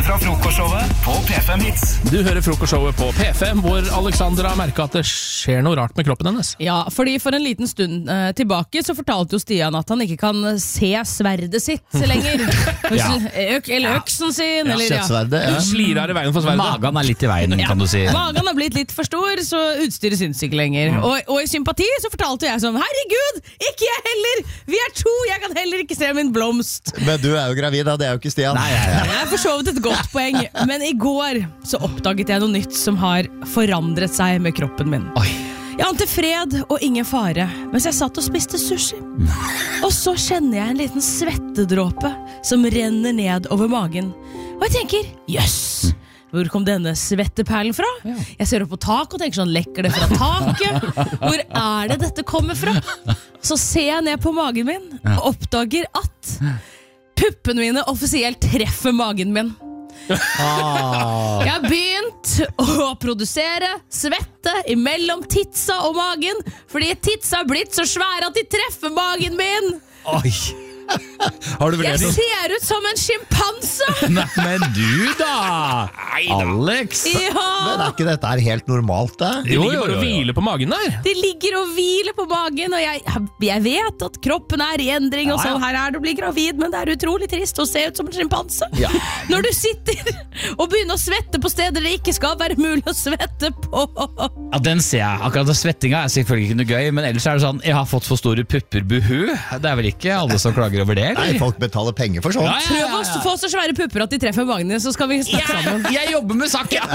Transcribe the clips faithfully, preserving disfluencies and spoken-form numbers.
beste fra frokostshowet på P fem Hits. Du hører frokostshowet på P fem, hvor Alexandra har merket at det skjer noe rart med kroppen hennes. Ja, fordi for en liten stund uh, tilbake så fortalte jo Stian at han ikke kan se sverdet sitt lenger. Ja. Øk, eller øksen sin. Ja, eller, ja. kjøttsverdet, ja. Slirer i veien for sverdet. Magen er litt i veien, Ja. kan du si. Magen har blitt litt for stor, så utstyret syns ikke lenger. Og, og i sympati så fortalte jeg sånn, herregud, ikke jeg heller! Vi er to, jeg kan heller ikke se min blomst. Men du er jo gravid, da. Det er jo ikke Stian. Nei, ja, ja. Jeg er for så vidt et godt poeng, men i går så oppdaget jeg noe nytt som har forandret seg med kroppen min. Oi. Jeg ante fred og ingen fare, mens jeg satt og spiste sushi. Og så kjenner jeg en liten svettedråpe som renner ned over magen. Og jeg tenker, jøss, hvor kom denne svetteperlen fra? Jeg ser opp på taket og tenker sånn, lekker det fra taket? Hvor er det dette kommer fra? Så ser jeg ned på magen min og oppdager at puppene mine offisielt treffer magen min. Ah. Jeg har begynt å produsere svette imellom titsa og magen, fordi titsa har blitt så svære at de treffer magen min. Oi. Har du Jeg vurdert noe? ser ut som en skimpanse. Nei, men du da, Alex. Men Ja, er ikke dette her helt normalt, da? De Jo, ligger jo, bare jo, og jo. hviler på magen der. de ligger og hviler på magen, og jeg, jeg vet at kroppen er i endring, og Ja, ja. sånn her er det å bli gravid, men det er utrolig trist å se ut som en skimpanse. Ja. Når du sitter og begynner å svette på steder det ikke skal være mulig å svette på. Ja, den ser jeg. Akkurat det svettinga er selvfølgelig ikke noe gøy, men ellers er det sånn, jeg har fått for store pupper, buhu. Det er vel ikke alle som klager over det, Nei, eller? folk betaler penger for sånt. Ja, ja, Prøv å få så svære pupper at de treffer magen din, så skal vi snakke sammen. Jeg, jeg jobber med saken!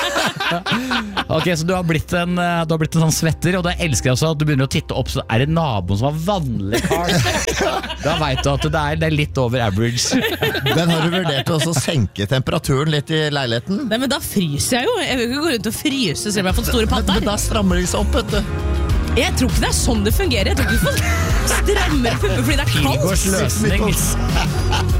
Ok, så du har blitt en, eh, du har blitt en sånn svetter, og da elsker jeg også at du begynner å titte opp, så er det naboen som har vanlig kar. Da vet du at det er, det er litt over average. Men har du vurdert å også senke temperaturen litt i leiligheten? Nei, men da fryser jeg jo. Jeg vil ikke gå rundt og fryse selv om jeg har fått store Men patter. da strammer de seg opp, vet du. Jeg tror ikke det er sånn det fungerer. Jeg tror ikke du får strammere pupper fordi det er Pilgårds kaldt. løsning.